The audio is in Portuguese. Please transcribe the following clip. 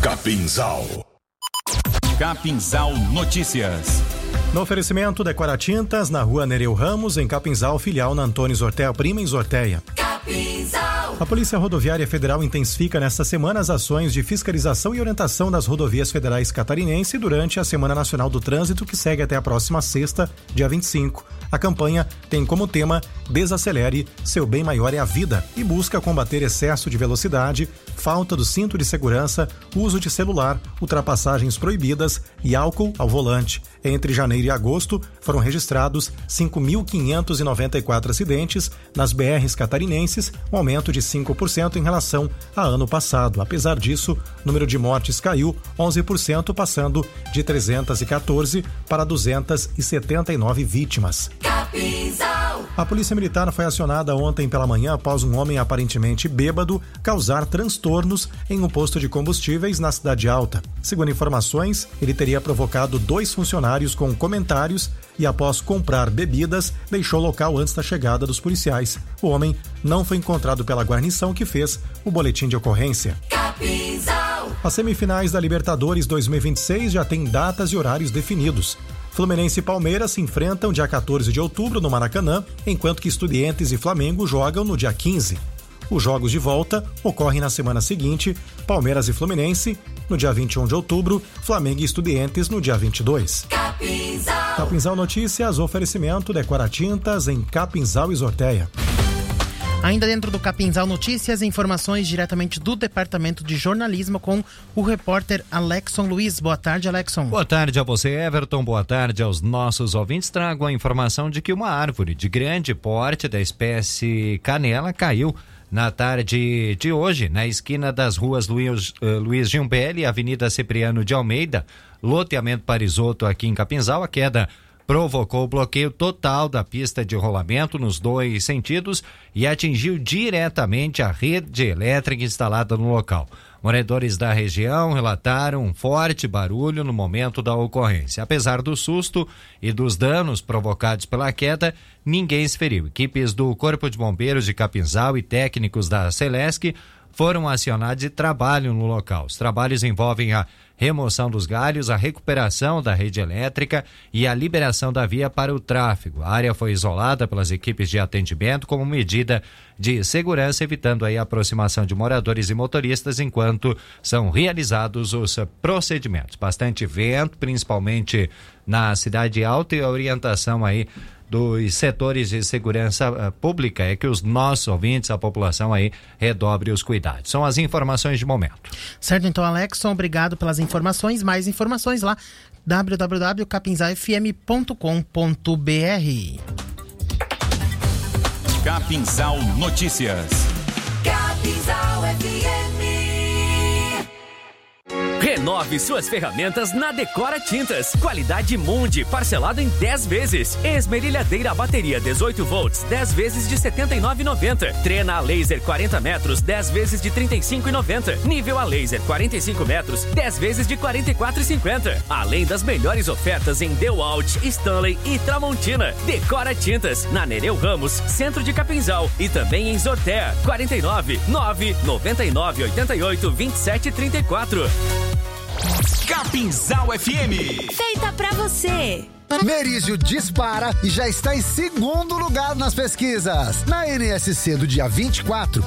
Capinzal. Capinzal Notícias. No oferecimento Decora Tintas, na rua Nereu Ramos, em Capinzal, filial na Antônio Zortea Prima, em Zorteia. Capinzal. A Polícia Rodoviária Federal intensifica nesta semana as ações de fiscalização e orientação das rodovias federais catarinense durante a Semana Nacional do Trânsito, que segue até a próxima sexta, dia 25. A campanha tem como tema Desacelere, seu bem maior é a vida, e busca combater excesso de velocidade, falta do cinto de segurança, uso de celular, ultrapassagens proibidas e álcool ao volante. Entre janeiro e agosto, foram registrados 5.594 acidentes nas BRs catarinenses, um aumento de 5% em relação a ano passado. Apesar disso, o número de mortes caiu 11%, passando de 314 para 279 vítimas. A Polícia Militar foi acionada ontem pela manhã após um homem aparentemente bêbado causar transtornos em um posto de combustíveis na Cidade Alta. Segundo informações, ele teria provocado 2 funcionários com comentários e, após comprar bebidas, deixou o local antes da chegada dos policiais. O homem não foi encontrado pela guarnição, que fez o boletim de ocorrência. As semifinais da Libertadores 2026 já têm datas e horários definidos. Fluminense e Palmeiras se enfrentam dia 14 de outubro no Maracanã, enquanto que Estudiantes e Flamengo jogam no dia 15. Os jogos de volta ocorrem na semana seguinte, Palmeiras e Fluminense no dia 21 de outubro, Flamengo e Estudiantes no dia 22. Capinzal Notícias, oferecimento Decora Tintas em Capinzal e Zorteia. Ainda dentro do Capinzal Notícias, informações diretamente do Departamento de Jornalismo com o repórter Alexson Luiz. Boa tarde, Alexson. Boa tarde a você, Everton. Boa tarde aos nossos ouvintes. Trago a informação de que uma árvore de grande porte da espécie canela caiu na tarde de hoje, na esquina das ruas Luiz Giumbelli e Avenida Cipriano de Almeida, loteamento Parisotto, aqui em Capinzal. A queda provocou o bloqueio total da pista de rolamento nos 2 sentidos e atingiu diretamente a rede elétrica instalada no local. Moradores da região relataram um forte barulho no momento da ocorrência. Apesar do susto e dos danos provocados pela queda, ninguém se feriu. Equipes do Corpo de Bombeiros de Capinzal e técnicos da Celesc foram acionados e trabalham no local. Os trabalhos envolvem a remoção dos galhos, a recuperação da rede elétrica e a liberação da via para o tráfego. A área foi isolada pelas equipes de atendimento como medida de segurança, evitando aí a aproximação de moradores e motoristas enquanto são realizados os procedimentos. Bastante vento, principalmente na Cidade Alta, e a orientação aí dos setores de segurança pública é que os nossos ouvintes, a população aí, redobre os cuidados. São as informações de momento. Certo, então, Alexson, obrigado pelas informações. Mais informações lá, www.capinzalfm.com.br. Capinzal Notícias. Capinzal FM. Renove suas ferramentas na Decora Tintas. Qualidade Mundi, parcelado em 10 vezes. Esmerilhadeira bateria 18 volts, 10 vezes de R$ 79,90. Trena a laser 40 metros, 10 vezes de R$ 35,90. Nível a laser 45 metros, 10 vezes de R$ 44,50. Além das melhores ofertas em DeWalt, Stanley e Tramontina. Decora Tintas, na Nereu Ramos, centro de Capinzal, e também em Zortea, 49 999 88 27 34. Capinzal FM. Feita pra você. Merizio dispara e já está em segundo lugar nas pesquisas. Na NSC do dia 24,